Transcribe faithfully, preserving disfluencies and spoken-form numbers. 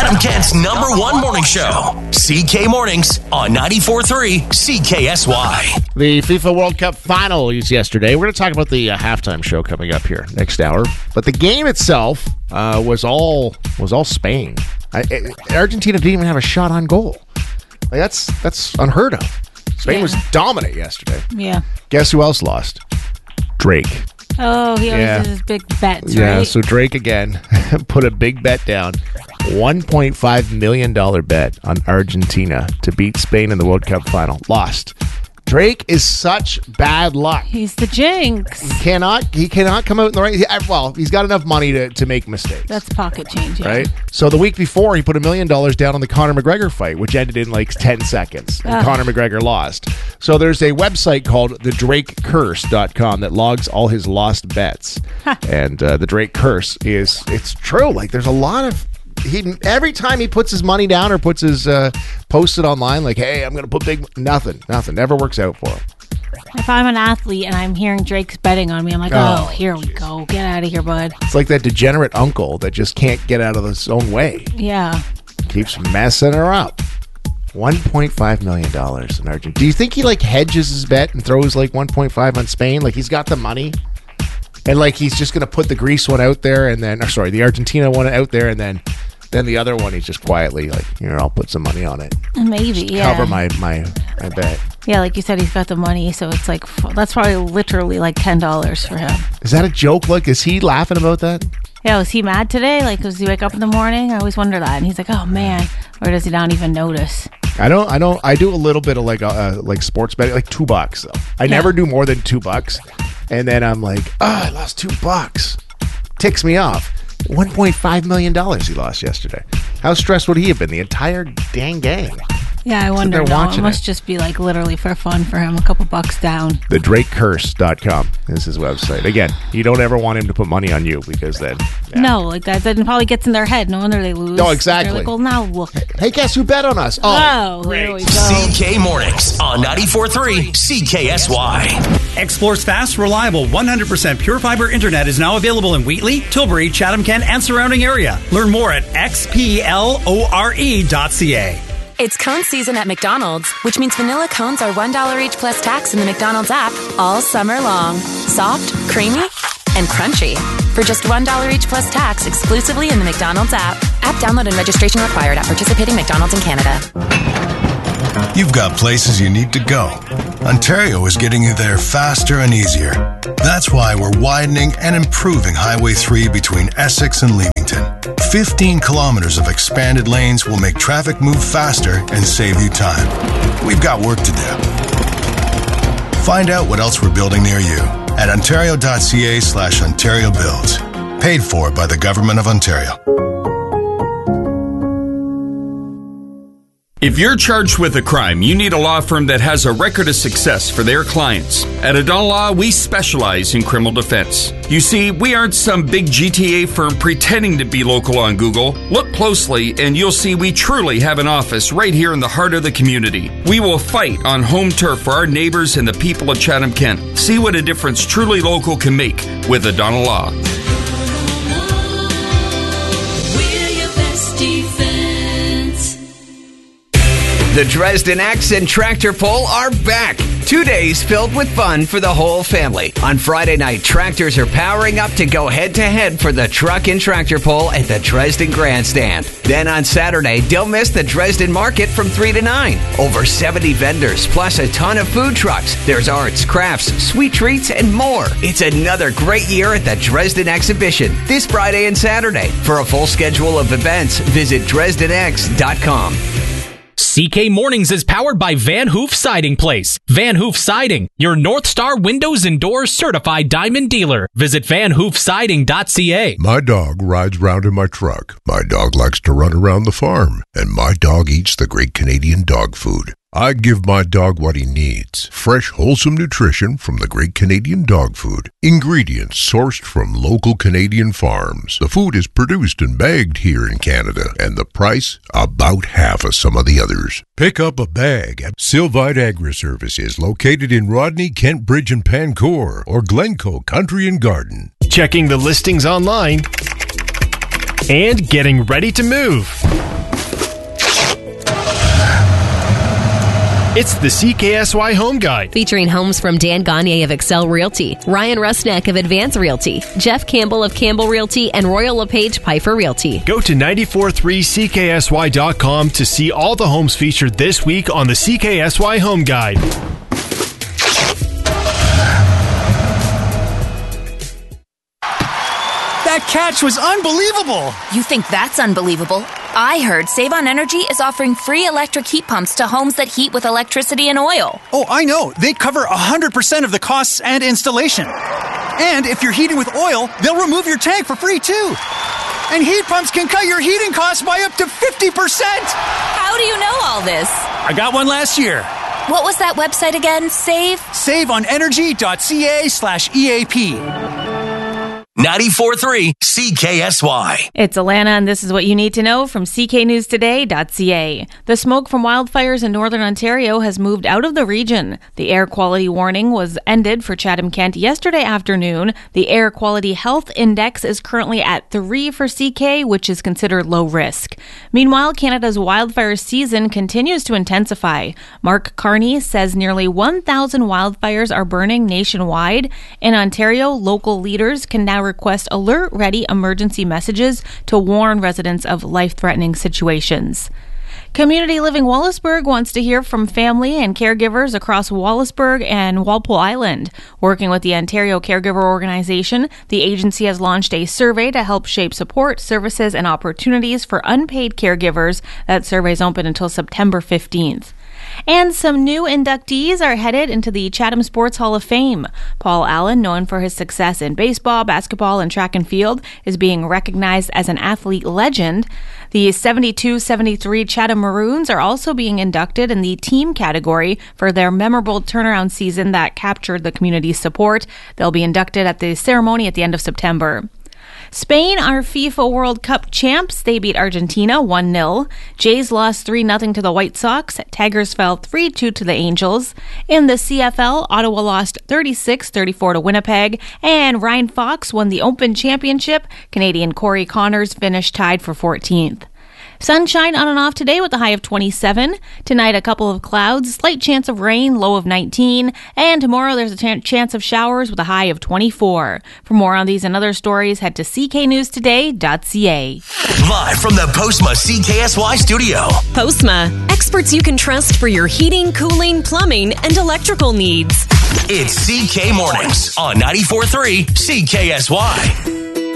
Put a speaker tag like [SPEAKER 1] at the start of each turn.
[SPEAKER 1] Chatham Kent's number one morning show, C K Mornings on ninety-four point three C K S Y.
[SPEAKER 2] The FIFA World Cup final was yesterday. We're going to talk about the uh, halftime show coming up here next hour. But the game itself uh, was all was all Spain. I, I, Argentina didn't even have a shot on goal. Like that's that's unheard of. Spain yeah. was dominant yesterday.
[SPEAKER 3] Yeah.
[SPEAKER 2] Guess who else lost? Drake.
[SPEAKER 3] Oh, he always
[SPEAKER 2] yeah.
[SPEAKER 3] does his big bets,
[SPEAKER 2] yeah,
[SPEAKER 3] right?
[SPEAKER 2] so Drake again put a big bet down. one point five million dollars bet on Argentina to beat Spain in the World Cup final. Lost. Drake is such bad luck.
[SPEAKER 3] He's the jinx.
[SPEAKER 2] He cannot he cannot come out in the right... Well, he's got enough money to, to make mistakes.
[SPEAKER 3] That's pocket change, yeah.
[SPEAKER 2] Right? So the week before, he put a million dollars down on the Conor McGregor fight, which ended in like ten seconds. And Conor McGregor lost. So there's a website called the drake curse dot com that logs all his lost bets. And uh, the Drake Curse is... It's true. Like, there's a lot of... He every time he puts his money down or puts his uh, post it online, like, hey, I'm going to put big... Nothing. Nothing. Never works out for him.
[SPEAKER 3] If I'm an athlete and I'm hearing Drake's betting on me, I'm like, oh, oh here we go. Get out of here, bud.
[SPEAKER 2] It's like that degenerate uncle that just can't get out of his own way.
[SPEAKER 3] Yeah.
[SPEAKER 2] Keeps messing her up. one point five million dollars in Argentina. Do you think he, like, hedges his bet and throws, like, one point five on Spain? Like, he's got the money? And, like, he's just going to put the Greece one out there and then... Or, sorry, the Argentina one out there and then... Then the other one, he's just quietly like, you know, I'll put some money on it.
[SPEAKER 3] Maybe,
[SPEAKER 2] just
[SPEAKER 3] yeah.
[SPEAKER 2] Cover my, my, my bet.
[SPEAKER 3] Yeah, like you said, he's got the money, so it's like, that's probably literally like ten dollars for him.
[SPEAKER 2] Is that a joke? Like, is he laughing about that?
[SPEAKER 3] Yeah, was he mad today? Like, does he wake up in the morning? I always wonder that. And he's like, oh, man. Or does he not even notice?
[SPEAKER 2] I don't, I don't, I do a little bit of like, uh, like sports betting, like two bucks though. I yeah. never do more than two bucks. And then I'm like, oh, I lost two bucks. Ticks me off. one point five million dollars he lost yesterday. How stressed would he have been the entire dang game?
[SPEAKER 3] Yeah, I wonder. No, it must it. just be like literally for fun for him. A couple bucks down.
[SPEAKER 2] the drake curse dot com is his website. Again, you don't ever want him to put money on you because then... Yeah.
[SPEAKER 3] No, like that then probably gets in their head. No wonder they lose.
[SPEAKER 2] No, exactly.
[SPEAKER 3] They're like, well, now look.
[SPEAKER 2] Hey, guess who bet on us?
[SPEAKER 3] Oh, oh there we go.
[SPEAKER 1] C K Mornings on ninety-four point three C K S Y.
[SPEAKER 4] Xplore's fast, reliable, one hundred percent pure fiber internet is now available in Wheatley, Tilbury, Chatham, Kent, and surrounding area. Learn more at x p l o r e dot c a.
[SPEAKER 5] It's cone season at McDonald's, which means vanilla cones are one dollar each plus tax in the McDonald's app all summer long. Soft, creamy, and crunchy. For just one dollar each plus tax exclusively in the McDonald's app. App download and registration required at participating McDonald's in Canada.
[SPEAKER 6] You've got places you need to go. Ontario is getting you there faster and easier. That's why we're widening and improving Highway three between Essex and Leamington. fifteen kilometers of expanded lanes will make traffic move faster and save you time. We've got work to do. Find out what else we're building near you at ontario.ca slash Ontario Builds. Paid for by the Government of Ontario.
[SPEAKER 7] If you're charged with a crime, you need a law firm that has a record of success for their clients. At O'Donnell Law, we specialize in criminal defense. You see, we aren't some big G T A firm pretending to be local on Google. Look closely and you'll see we truly have an office right here in the heart of the community. We will fight on home turf for our neighbors and the people of Chatham-Kent. See what a difference truly local can make with O'Donnell Law.
[SPEAKER 8] The Dresden X and Tractor Pull are back. Two days filled with fun for the whole family. On Friday night, tractors are powering up to go head-to-head for the Truck and Tractor Pull at the Dresden Grandstand. Then on Saturday, don't miss the Dresden Market from three to nine. Over seventy vendors, plus a ton of food trucks. There's arts, crafts, sweet treats, and more. It's another great year at the Dresden Exhibition this Friday and Saturday. For a full schedule of events, visit dresden x dot com.
[SPEAKER 9] C K Mornings is powered by Van Hoof Siding Place. Van Hoof Siding, your North Star Windows and Doors certified diamond dealer. Visit van hoof siding dot c a.
[SPEAKER 10] My dog rides round in my truck. My dog likes to run around the farm. And my dog eats the great Canadian dog food. I give my dog what he needs. Fresh, wholesome nutrition from the great Canadian dog food. Ingredients sourced from local Canadian farms. The food is produced and bagged here in Canada. And the price, about half of some of the others. Pick up a bag at Sylvite Agri-Services, located in Rodney, Kent Bridge and Pancourt, or Glencoe Country and Garden.
[SPEAKER 11] Checking the listings online. and getting ready to move. It's the C K S Y Home Guide.
[SPEAKER 12] Featuring homes from Dan Gagne of Excel Realty, Ryan Rusnak of Advance Realty, Jeff Campbell of Campbell Realty, and Royal LePage Pfeiffer Realty.
[SPEAKER 11] Go to nine four three C K S Y dot com to see all the homes featured this week on the C K S Y Home Guide.
[SPEAKER 13] That catch was unbelievable!
[SPEAKER 14] You think that's unbelievable? I heard Save on Energy is offering free electric heat pumps to homes that heat with electricity and oil.
[SPEAKER 13] Oh, I know. They cover one hundred percent of the costs and installation. And if you're heating with oil, they'll remove your tank for free, too. And heat pumps can cut your heating costs by up to fifty percent!
[SPEAKER 14] How do you know all this?
[SPEAKER 13] I got one last year.
[SPEAKER 14] What was that website again? Save?
[SPEAKER 13] save on energy dot c a slash E A P.
[SPEAKER 1] ninety-four point three C K S Y.
[SPEAKER 3] It's Alana, and this is what you need to know from c k news today dot c a. The smoke from wildfires in northern Ontario has moved out of the region. The air quality warning was ended for Chatham-Kent yesterday afternoon. The Air Quality Health Index is currently at three for C K, which is considered low risk. Meanwhile, Canada's wildfire season continues to intensify. Mark Carney says nearly one thousand wildfires are burning nationwide. In Ontario, local leaders can now request alert-ready emergency messages to warn residents of life-threatening situations. Community Living Wallaceburg wants to hear from family and caregivers across Wallaceburg and Walpole Island. Working with the Ontario Caregiver Organization, the agency has launched a survey to help shape support, services, and opportunities for unpaid caregivers. That survey is open until September fifteenth. And some new inductees are headed into the Chatham Sports Hall of Fame. Paul Allen, known for his success in baseball, basketball, and track and field, is being recognized as an athlete legend. The seventy-two seventy-three Chatham Maroons are also being inducted in the team category for their memorable turnaround season that captured the community's support. They'll be inducted at the ceremony at the end of September. Spain are FIFA World Cup champs. They beat Argentina one nil. Jays lost three nothing to the White Sox. Tigers fell three two to the Angels. In the C F L, Ottawa lost thirty-six thirty-four to Winnipeg. And Ryan Fox won the Open Championship. Canadian Corey Connors finished tied for fourteenth. Sunshine on and off today with a high of twenty-seven. Tonight, a couple of clouds, slight chance of rain, low of nineteen. And tomorrow, there's a t- chance of showers with a high of twenty-four. For more on these and other stories, head to c k news today dot c a.
[SPEAKER 1] Live from the Postma C K S Y studio.
[SPEAKER 15] Postma, experts you can trust for your heating, cooling, plumbing, and electrical needs.
[SPEAKER 1] It's C K Mornings on ninety-four point three C K S Y.